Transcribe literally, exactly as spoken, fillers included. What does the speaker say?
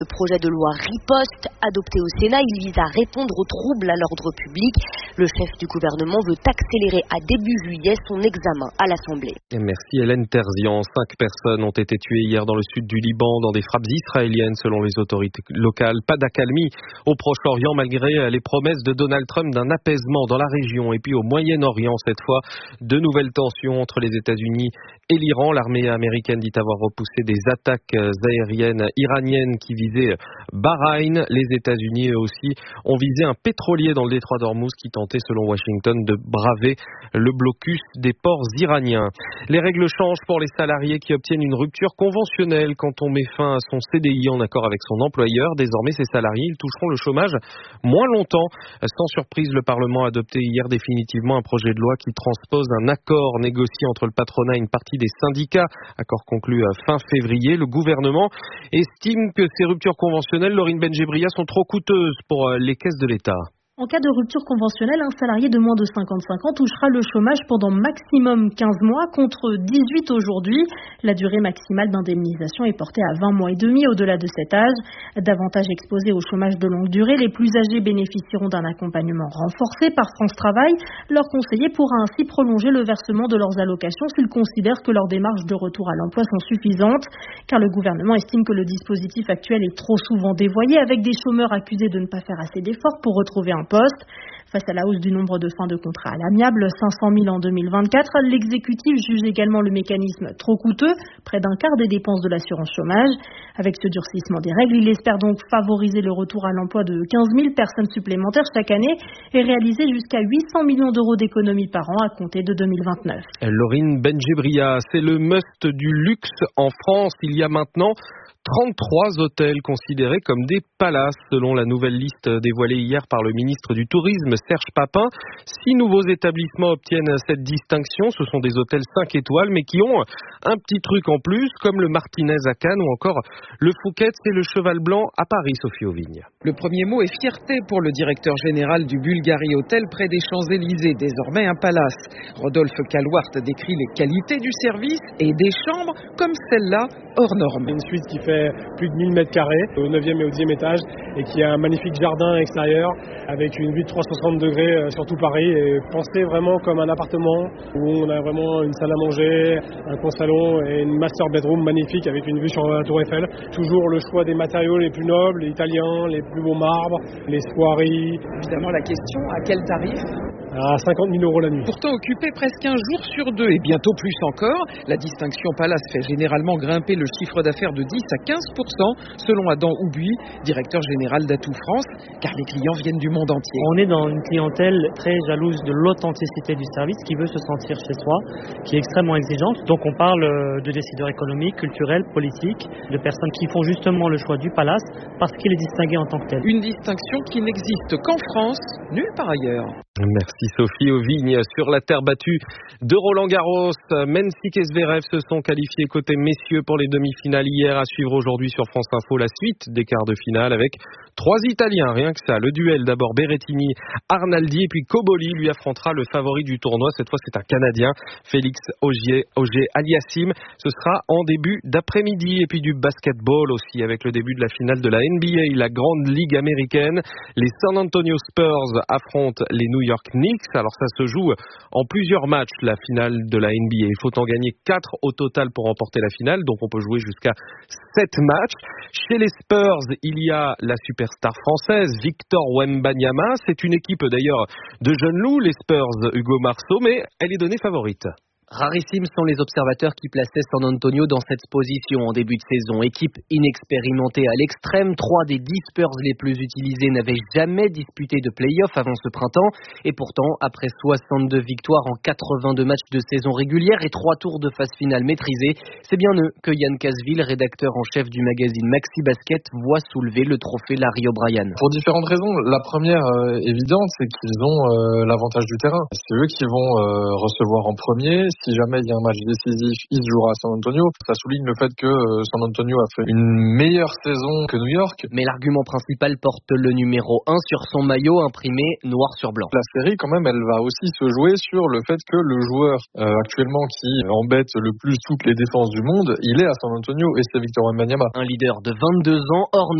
Le projet de loi Riposte, adopté au Sénat, il vise à répondre aux troubles à l'ordre public. Le chef du gouvernement veut accélérer à début juillet son examen à l'Assemblée. Merci Hélène Terzian. Cinq personnes ont été tuées hier dans le sud du Liban dans des frappes israéliennes selon les autorités locales. Pas d'accalmie au Proche-Orient malgré les promesses de Donald Trump d'un apaisement dans la région. Et puis au Moyen-Orient cette fois, de nouvelles tensions entre les États-Unis et l'Iran. L'armée américaine dit avoir repoussé des attaques aériennes iraniennes qui visaient Bahreïn. Les États-Unis eux aussi ont visé un pétrolier dans le détroit d'Ormuz qui tentait selon Washington de braver le blocus des ports iraniens. Les règles changent pour les salariés qui obtiennent une rupture conventionnelle quand on met fin à son C D I en accord avec son employeur. Désormais, ces salariés ils toucheront le chômage moins longtemps. Sans surprise, le Parlement a adopté hier définitivement un projet de loi qui transpose un accord négocié entre le patronat et une partie des syndicats, accord conclu fin février. Le gouvernement estime que ces ruptures conventionnelles, Laurine Benjebria, sont trop coûteuses pour les caisses de l'État. En cas de rupture conventionnelle, un salarié de moins de cinquante-cinq ans touchera le chômage pendant maximum quinze mois contre dix-huit aujourd'hui. La durée maximale d'indemnisation est portée à vingt mois et demi au-delà de cet âge. Davantage exposés au chômage de longue durée, les plus âgés bénéficieront d'un accompagnement renforcé par France Travail. Leur conseiller pourra ainsi prolonger le versement de leurs allocations s'ils considèrent que leurs démarches de retour à l'emploi sont suffisantes, car le gouvernement estime que le dispositif actuel est trop souvent dévoyé, avec des chômeurs accusés de ne pas faire assez d'efforts pour retrouver un poste. Face à la hausse du nombre de fins de contrat à l'amiable, cinq cent mille en deux mille vingt-quatre, l'exécutif juge également le mécanisme trop coûteux, près d'un quart des dépenses de l'assurance chômage. Avec ce durcissement des règles, il espère donc favoriser le retour à l'emploi de quinze mille personnes supplémentaires chaque année et réaliser jusqu'à huit cents millions d'euros d'économies par an à compter de deux mille vingt-neuf. Laurine Benjebria, c'est le must du luxe en France. Il y a maintenant trente-trois hôtels considérés comme des palaces, selon la nouvelle liste dévoilée hier par le ministre du Tourisme, Serge Papin. Six nouveaux établissements obtiennent cette distinction. Ce sont des hôtels cinq étoiles, mais qui ont un petit truc en plus, comme le Martinez à Cannes ou encore le Phuket et le Cheval Blanc à Paris, Sophie Auvigne. Le premier mot est fierté pour le directeur général du Bulgari Hotel près des Champs-Élysées, désormais un palace. Rodolphe Calwart décrit les qualités du service et des chambres comme celle-là, hors norme. Une suite qui fait plus de mille mètres carrés au neuvième et au dixième étage et qui a un magnifique jardin extérieur avec une vue de trois cent soixante degrés sur tout Paris et pensé vraiment comme un appartement où on a vraiment une salle à manger, un coin salon et une master bedroom magnifique avec une vue sur la Tour Eiffel. Toujours le choix des matériaux les plus nobles, les italiens, les plus beaux marbres, les soieries. Évidemment la question, à quel tarif ? À cinquante mille euros la nuit. Pourtant occupé presque un jour sur deux et bientôt plus encore, la distinction Palace fait généralement grimper le chiffre d'affaires de dix à quinze pour cent selon Adam Houbuy, directeur général d'Atout France, car les clients viennent du monde entier. On est dans une clientèle très jalouse de l'authenticité du service, qui veut se sentir chez soi, qui est extrêmement exigeante. Donc on parle de décideurs économiques, culturels, politiques, de personnes qui font justement le choix du Palace parce qu'il est distingué en tant que tel. Une distinction qui n'existe qu'en France, nulle part ailleurs. Merci Sophie Auvigne. Sur la terre battue de Roland-Garros, Mensik et Zverev se sont qualifiés côté messieurs pour les demi-finales hier. À suivre aujourd'hui sur France Info la suite des quarts de finale avec trois Italiens, rien que ça. Le duel d'abord Berrettini-Arnaldi et puis Cobolli lui affrontera le favori du tournoi. Cette fois c'est un Canadien, Félix Auger-Aliassime. Ce sera en début d'après-midi. Et puis du basketball aussi avec le début de la finale de la N B A, la grande ligue américaine. Les San Antonio Spurs affrontent les New York Knicks. Alors ça se joue en plusieurs matchs, la finale de la N B A. Il faut en gagner quatre au total pour remporter la finale, donc on peut jouer jusqu'à sept matchs. Chez les Spurs, il y a la superstar française Victor Wembanyama. C'est une équipe d'ailleurs de jeunes loups, les Spurs, Hugo Marceau, mais elle est donnée favorite. Rarissimes sont les observateurs qui plaçaient San Antonio dans cette position en début de saison. Équipe inexpérimentée à l'extrême, trois des dix Spurs les plus utilisés n'avaient jamais disputé de play-off avant ce printemps. Et pourtant, après soixante-deux victoires en quatre-vingt-deux matchs de saison régulière et trois tours de phase finale maîtrisés, c'est bien eux que Yann Casville, rédacteur en chef du magazine Maxi Basket, voit soulever le trophée Larry O'Brien. Pour différentes raisons. La première euh, évidente, c'est qu'ils ont euh, l'avantage du terrain. C'est eux qui vont euh, recevoir en premier. Si jamais il y a un match décisif, il se jouera à San Antonio. Ça souligne le fait que San Antonio a fait une meilleure saison que New York. Mais l'argument principal porte le numéro un sur son maillot imprimé noir sur blanc. La série, quand même, elle va aussi se jouer sur le fait que le joueur euh, actuellement qui embête le plus toutes les défenses du monde, il est à San Antonio et c'est Victor Wembanyama. Un leader de vingt-deux ans hors